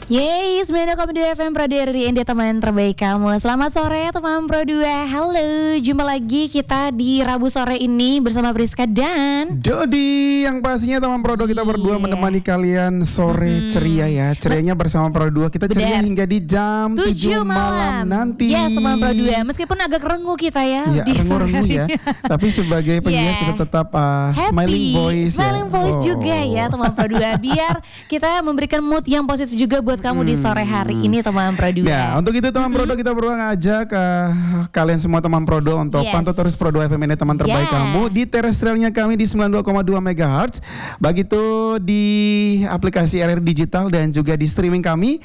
Yeay, 9,2 FM Pro 2 RRI India, teman terbaik kamu. Selamat sore teman Pro 2. Halo, jumpa lagi kita di Rabu sore ini bersama Priska dan Dodi. Yang pastinya teman Pro 2 kita berdua menemani kalian sore ceria ya. Cerianya bersama Pro 2 kita ceria hingga di jam 7 malam nanti. Yes, teman Pro 2. Meskipun agak rengu kita ya, ya di rengu ya. Tapi sebagai penyiar kita tetap smiling voice. Smiling voice juga ya teman Pro 2. Biar kita memberikan mood yang positif juga buat kamu di sore hari ini teman Pro 2. Ya, untuk itu teman Pro 2 kita berdua ngajak kalian semua teman Pro 2 untuk pantau terus Pro 2 FM ini teman terbaik kamu di terestrialnya kami di 92,2 MHz. Begitu di aplikasi RRI Digital dan juga di streaming kami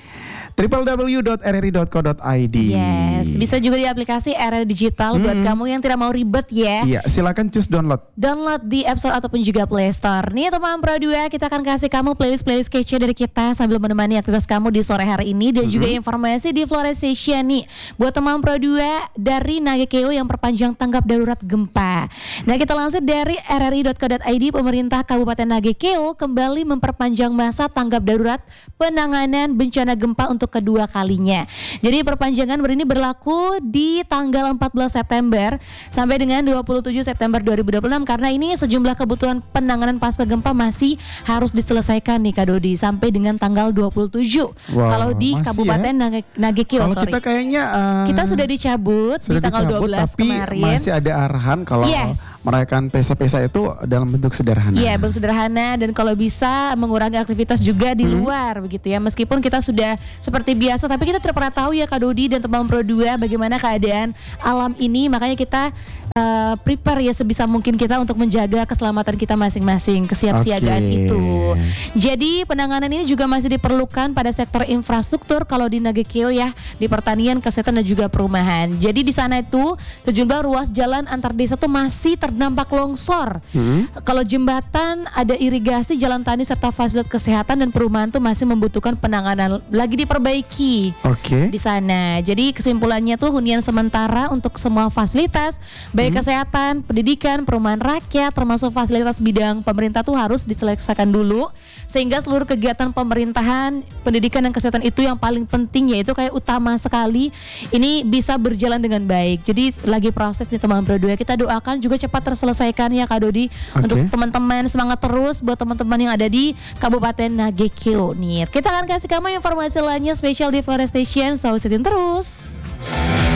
www.rri.co.id. Yes, bisa juga di aplikasi RRI Digital buat kamu yang tidak mau ribet ya. Iya, silakan cus download. Download di App Store ataupun juga Play Store. Nih teman Pro 2, kita akan kasih kamu playlist kece dari kita sambil menemani aktivitas kamu di sore hari ini dan juga informasi di Florestation nih buat teman Pro 2 dari Nagekeo yang perpanjang tanggap darurat gempa. Nah, kita langsir dari rri.co.id. Pemerintah Kabupaten Nagekeo kembali memperpanjang masa tanggap darurat penanganan bencana gempa untuk kedua kalinya. Jadi perpanjangan ini berlaku di tanggal 14 September sampai dengan 27 September 2026 karena ini sejumlah kebutuhan penanganan pasca gempa masih harus diselesaikan nih Kak Dodi sampai dengan tanggal 27. Kalau di Kabupaten Nagekeo, kalau kita kayaknya kita sudah dicabut di tanggal 12 tapi kemarin. Masih ada arahan kalau merayakan pesta-pesta itu dalam bentuk sederhana. Iya, bentuk sederhana dan kalau bisa mengurangi aktivitas juga di luar begitu ya. Meskipun kita sudah seperti biasa, tapi kita tidak pernah tahu ya Kak Dodi dan teman Pro 2 bagaimana keadaan alam ini. Makanya kita prepare ya sebisa mungkin kita untuk menjaga keselamatan kita masing-masing, kesiapsiagaan itu. Jadi penanganan ini juga masih diperlukan pada sektor infrastruktur kalau di Nagekeo ya, di pertanian, kesehatan dan juga perumahan. Jadi di sana itu sejumlah ruas jalan antar desa tuh masih terdampak longsor. Kalau jembatan, ada irigasi, jalan tani serta fasilitas kesehatan dan perumahan tuh masih membutuhkan penanganan lagi diperbaiki. Di sana. Jadi kesimpulannya tuh hunian sementara untuk semua fasilitas baik kesehatan, pendidikan, perumahan rakyat termasuk fasilitas bidang pemerintah tuh harus diselesaikan dulu sehingga seluruh kegiatan pemerintahan, pendidikan dan kesehatan itu yang paling penting yaitu kayak utama sekali ini bisa berjalan dengan baik. Jadi lagi proses nih teman Pro 2, kita doakan juga cepat terselesaikan ya Kak Dodi. Untuk teman-teman semangat terus buat teman-teman yang ada di Kabupaten Nagekeo nih. Kita akan kasih kamu informasi lainnya spesial di Florestation, so stay tune terus.